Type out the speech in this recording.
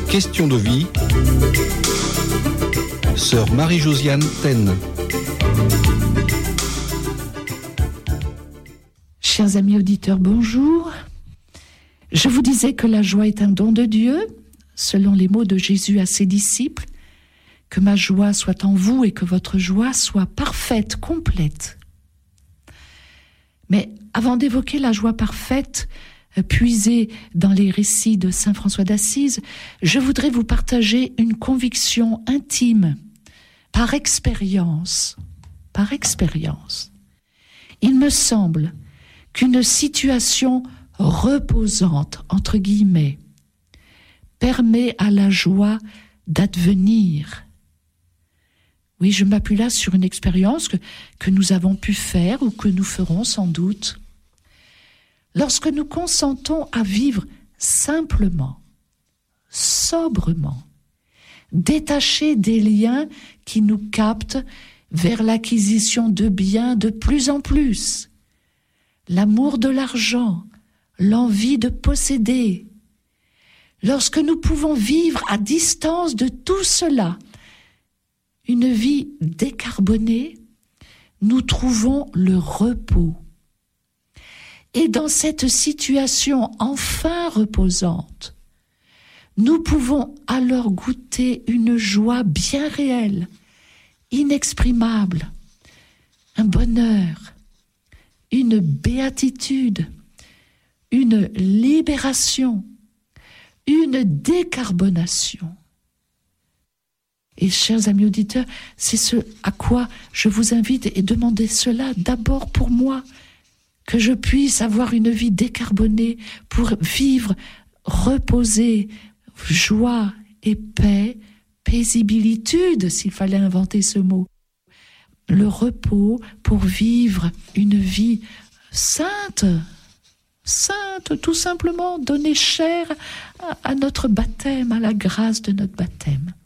Question de vie. Sœur Marie-Josiane Taine. Chers amis auditeurs, bonjour. Je vous disais que la joie est un don de Dieu, selon les mots de Jésus à ses disciples. Que ma joie soit en vous et que votre joie soit parfaite, complète. Mais avant d'évoquer la joie parfaite, puisée dans les récits de saint François d'Assise, je voudrais vous partager une conviction intime, par expérience. Il me semble qu'une situation reposante, entre guillemets, permet à la joie d'advenir. Oui, je m'appuie là sur une expérience que nous avons pu faire ou que nous ferons sans doute. Lorsque nous consentons à vivre simplement, sobrement, détachés des liens qui nous captent vers l'acquisition de biens de plus en plus, l'amour de l'argent, l'envie de posséder. Lorsque nous pouvons vivre à distance de tout cela, une vie décarbonée, nous trouvons le repos. Et dans cette situation enfin reposante, nous pouvons alors goûter une joie bien réelle, inexprimable, un bonheur, une béatitude, une libération, une décarbonation. Et chers amis auditeurs, c'est ce à quoi je vous invite et demandez cela d'abord pour moi, que je puisse avoir une vie décarbonée pour vivre, reposer, joie et paix, paisibilitude, s'il fallait inventer ce mot. Le repos pour vivre une vie sainte, tout simplement, donner chair à notre baptême, à la grâce de notre baptême.